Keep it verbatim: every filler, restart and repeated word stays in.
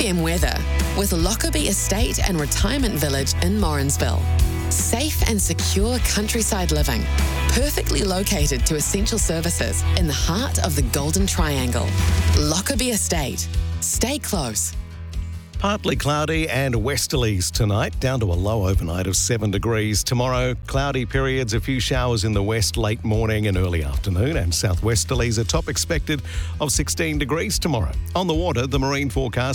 m weather with Lockerbie Estate and Retirement Village in Morrinsville. Safe and secure countryside living, perfectly located to essential services in the heart of the Golden Triangle. Lockerbie Estate. Stay close. Partly cloudy and westerlies tonight, down to a low overnight of seven degrees. Tomorrow, cloudy periods, a few showers in the west late morning and early afternoon, and southwesterlies, a top expected of sixteen degrees tomorrow. On the water, the marine forecast